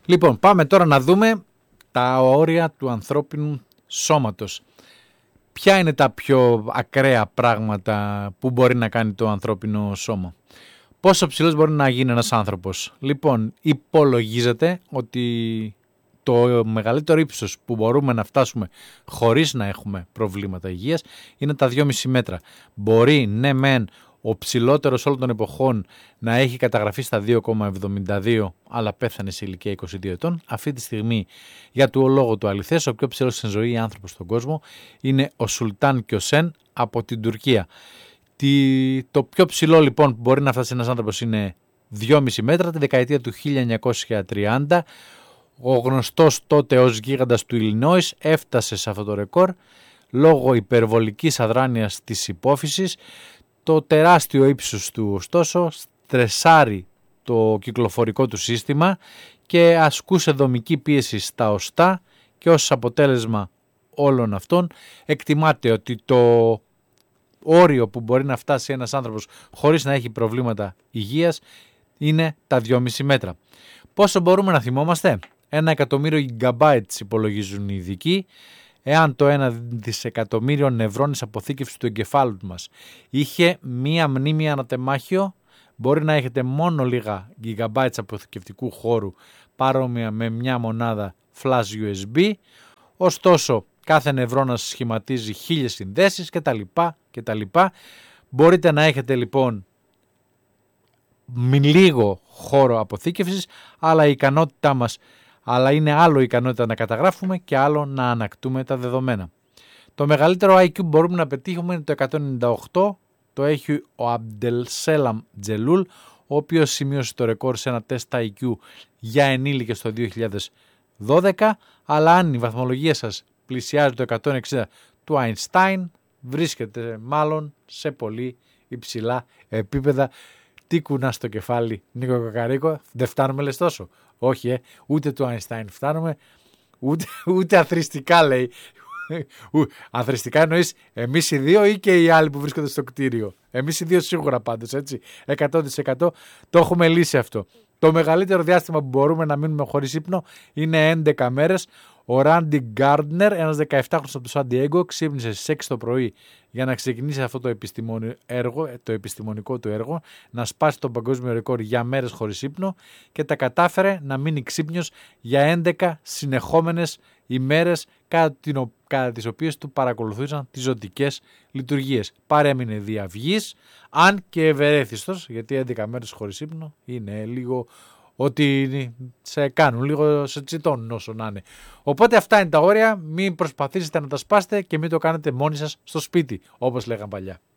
Λοιπόν, πάμε τώρα να δούμε τα όρια του ανθρώπινου σώματος. Ποια είναι τα πιο ακραία πράγματα που μπορεί να κάνει το ανθρώπινο σώμα? Πόσο ψηλός μπορεί να γίνει ένας άνθρωπος? Λοιπόν, υπολογίζεται ότι το μεγαλύτερο ύψος που μπορούμε να φτάσουμε χωρίς να έχουμε προβλήματα υγείας είναι τα 2,5 μέτρα. Μπορεί, ναι μεν, ο ψηλότερος όλων των εποχών να έχει καταγραφεί στα 2,72, αλλά πέθανε σε ηλικία 22 ετών. Αυτή τη στιγμή, για του λόγου του αληθές, ο πιο ψηλός στην ζωή άνθρωπος στον κόσμο είναι ο Σουλτάν Κιωσέν από την Τουρκία. Το πιο ψηλό λοιπόν που μπορεί να φτάσει ένας άνθρωπος είναι 2,5 μέτρα. Τη δεκαετία του 1930 ο γνωστός τότε ως γίγαντας του Ιλινόης έφτασε σε αυτό το ρεκόρ λόγω υπερβολικής αδράνειας της υπόφυσης. Το τεράστιο ύψος του ωστόσο στρεσάρει το κυκλοφορικό του σύστημα και ασκούσε δομική πίεση στα οστά, και ως αποτέλεσμα όλων αυτών εκτιμάται ότι το όριο που μπορεί να φτάσει ένας άνθρωπος χωρίς να έχει προβλήματα υγείας είναι τα 2,5 μέτρα. Πόσο μπορούμε να θυμόμαστε? 1.000.000 gigabytes υπολογίζουν οι ειδικοί. Εάν το 1 δισεκατομμύριο νευρώνες αποθήκευσης του εγκεφάλου μας είχε μία μνήμη ανατεμάχιο, μπορεί να έχετε μόνο λίγα gigabytes αποθηκευτικού χώρου παρόμοια με μια μονάδα flash USB. Ωστόσο, κάθε νευρώνας σχηματίζει 1000 συνδέσεις κτλ. Μπορείτε να έχετε λοιπόν λίγο χώρο αποθήκευσης, αλλά η ικανότητά μας, αλλά είναι άλλο η ικανότητα να καταγράφουμε και άλλο να ανακτούμε τα δεδομένα. Το μεγαλύτερο IQ που μπορούμε να πετύχουμε είναι το 198, το έχει ο Αμπντελσέλαμ Τζελούλ, ο οποίος σημείωσε το ρεκόρ σε ένα τεστ IQ για ενήλικες το 2012, αλλά αν η βαθμολογία σας πλησιάζει το 160 του Einstein, βρίσκεται μάλλον σε πολύ υψηλά επίπεδα. Τι κουνά στο κεφάλι, Νίκο Κοκαρίκο? Δεν φτάνουμε λες τόσο? Όχι, ούτε του Einstein φτάνουμε, ούτε αθρηστικά λέει. Αθρηστικά εννοείς εμείς οι δύο ή και οι άλλοι που βρίσκονται στο κτίριο? Εμείς οι δύο σίγουρα πάντως, έτσι, 100% το έχουμε λύσει αυτό. Το μεγαλύτερο διάστημα που μπορούμε να μείνουμε χωρίς ύπνο είναι 11 μέρες. Ο Ράντι Γκάρντνερ, ένας 17χρονος από το Σαν Ντιέγκο, ξύπνησε στις 6 το πρωί για να ξεκινήσει αυτό το επιστημονικό του έργο, να σπάσει το παγκόσμιο ρεκόρ για μέρες χωρίς ύπνο, και τα κατάφερε να μείνει ξύπνιος για 11 συνεχόμενες ημέρες, κατά τις οποίες του παρακολουθούσαν τις ζωτικές λειτουργίες. Παρέμεινε διαυγής, αν και ευερέθιστος, γιατί 11 μέρες χωρίς ύπνο είναι λίγο ότι σε κάνουν, λίγο σε τσιτώνουν όσο να είναι. Οπότε αυτά είναι τα όρια, μην προσπαθήσετε να τα σπάσετε και μην το κάνετε μόνοι σας στο σπίτι, όπως λέγαν παλιά.